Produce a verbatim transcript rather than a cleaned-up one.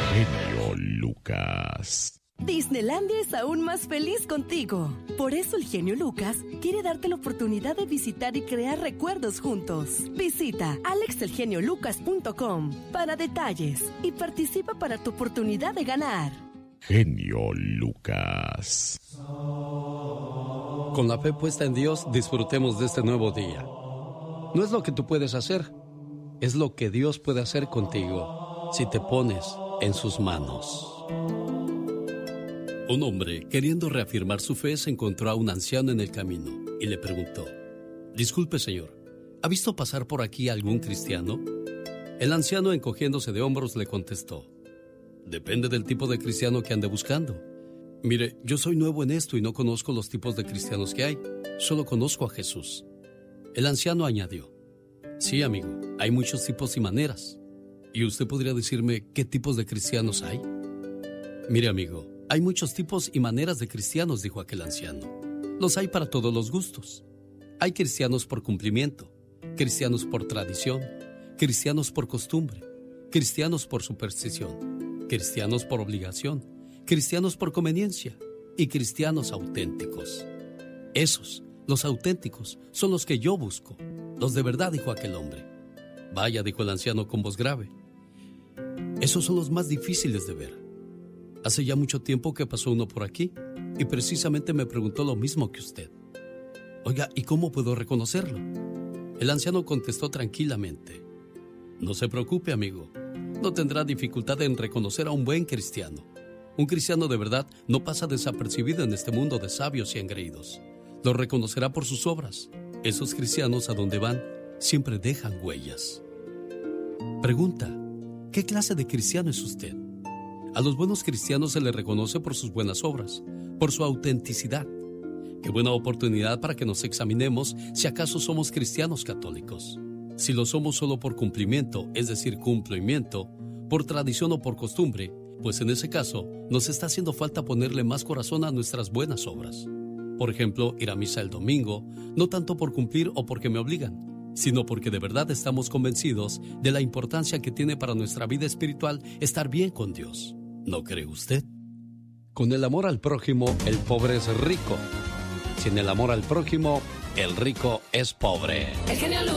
genio Lucas. Disneylandia es aún más feliz contigo. Por eso el genio Lucas quiere darte la oportunidad de visitar y crear recuerdos juntos. Visita alex el genio lucas punto com para detalles y participa para tu oportunidad de ganar. Genio Lucas. Con la fe puesta en Dios, disfrutemos de este nuevo día. No es lo que tú puedes hacer, es lo que Dios puede hacer contigo si te pones en sus manos. Un hombre, queriendo reafirmar su fe, se encontró a un anciano en el camino y le preguntó: «Disculpe, señor, ¿ha visto pasar por aquí algún cristiano?». El anciano, encogiéndose de hombros, le contestó: «Depende del tipo de cristiano que ande buscando. Mire, yo soy nuevo en esto y no conozco los tipos de cristianos que hay, solo conozco a Jesús». El anciano añadió: «Sí, amigo, hay muchos tipos y maneras. ¿Y usted podría decirme qué tipos de cristianos hay?». «Mire, amigo, hay muchos tipos y maneras de cristianos», dijo aquel anciano. «Los hay para todos los gustos. Hay cristianos por cumplimiento, cristianos por tradición, cristianos por costumbre, cristianos por superstición, cristianos por obligación, cristianos por conveniencia y cristianos auténticos. Esos, los auténticos, son los que yo busco, los de verdad», dijo aquel hombre. «Vaya», dijo el anciano con voz grave, «esos son los más difíciles de ver. Hace ya mucho tiempo que pasó uno por aquí y precisamente me preguntó lo mismo que usted. Oiga, ¿y cómo puedo reconocerlo?». El anciano contestó tranquilamente: «No se preocupe, amigo, no tendrá dificultad en reconocer a un buen cristiano. Un cristiano de verdad no pasa desapercibido en este mundo de sabios y engreídos. Lo reconocerá por sus obras. Esos cristianos, a donde van, siempre dejan huellas». Pregunta: ¿qué clase de cristiano es usted? A los buenos cristianos se les reconoce por sus buenas obras, por su autenticidad. Qué buena oportunidad para que nos examinemos si acaso somos cristianos católicos. Si lo somos solo por cumplimiento, es decir, cumplimiento, por tradición o por costumbre, pues en ese caso nos está haciendo falta ponerle más corazón a nuestras buenas obras. Por ejemplo, ir a misa el domingo, no tanto por cumplir o porque me obligan, sino porque de verdad estamos convencidos de la importancia que tiene para nuestra vida espiritual estar bien con Dios. ¿No cree usted? Con el amor al prójimo, el pobre es rico. Sin el amor al prójimo, el rico es pobre. El genio